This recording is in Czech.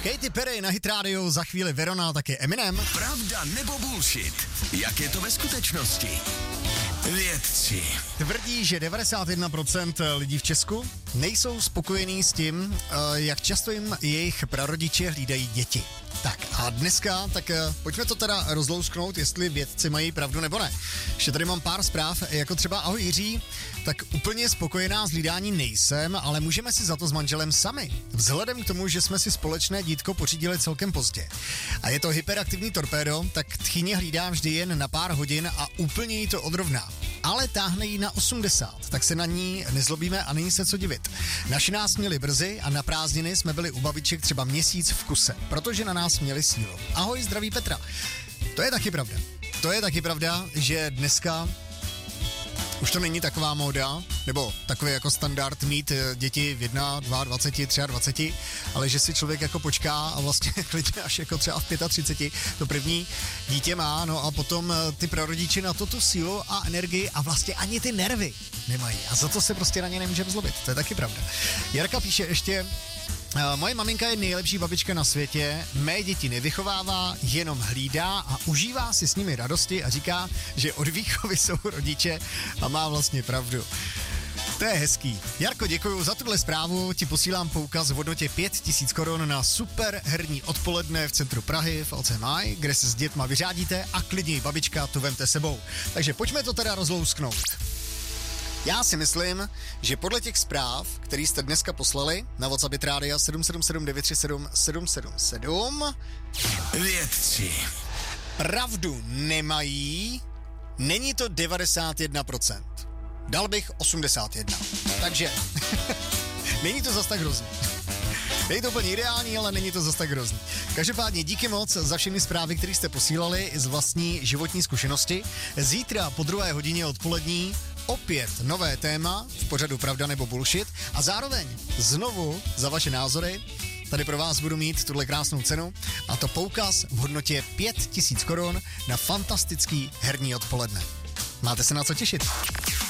Katy Perry na Hit Radio, za chvíli Verona, taky Eminem. Pravda nebo bullshit? Jak je to ve skutečnosti? Vědci Tvrdí, že 91% lidí v Česku nejsou spokojení s tím, jak často jim jejich prarodiče hlídají děti. Tak a dneska, pojďme to teda rozlousknout, jestli vědci mají pravdu nebo ne. Ještě tady mám pár zpráv, jako třeba ahoj Jiří, tak úplně spokojená s hlídání nejsem, ale můžeme si za to s manželem sami. Vzhledem k tomu, že jsme si společné dítko pořídili celkem pozdě. A je to hyperaktivní torpédo, tak tchýně hlídá vždy jen na pár hodin a úplně jí to odrovná. Ale táhne jí na 80, tak se na ní nezlobíme a není se co divit. Naši nás měli brzy a na prázdniny jsme byli u babiček třeba měsíc v kuse, protože na nás měli sílu. Ahoj, zdraví Petra. To je taky pravda. To je taky pravda, že dneska už to není taková móda, nebo takový jako standard mít děti v 21, 22, 23, ale že si člověk jako počká a vlastně klidně až jako třeba v 35 to první dítě má, no a potom ty prarodiče na to tu sílu a energii a vlastně ani ty nervy nemají. A za to se prostě na ně nemůžeme zlobit, to je taky pravda. Jarka píše ještě: moje maminka je nejlepší babička na světě, mé děti nevychovává, jenom hlídá a užívá si s nimi radosti a říká, že od výchovy jsou rodiče a má vlastně pravdu. To je hezký. Jarko, děkuju za tuhle zprávu, ti posílám poukaz v hodnotě 5000 korun na super herní odpoledne v centru Prahy v LCMI, kde se s dětma vyřádíte a klidně babička tu vemte sebou. Takže pojďme to teda rozlousknout. Já si myslím, že podle těch zpráv, který jste dneska poslali na WhatsApp Rádia 777 937 777, vědci pravdu nemají, není to 91%. Dal bych 81. Takže není to zas tak hrozný. Není to úplně ideální, ale není to zas tak hrozný. Každopádně díky moc za všechny zprávy, které jste posílali z vlastní životní zkušenosti. Zítra po 2. hodině odpolední opět nové téma v pořadu Pravda nebo bullshit a zároveň znovu za vaše názory tady pro vás budu mít tuhle krásnou cenu a to poukaz v hodnotě 5000 korun na fantastický herní odpoledne. Máte se na co těšit.